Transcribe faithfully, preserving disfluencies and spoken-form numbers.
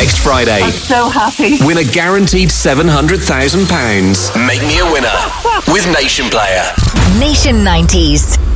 next Friday. I'm so happy. Win a guaranteed seven hundred thousand pounds. Make me a winner with Nation Player. Nation nineties.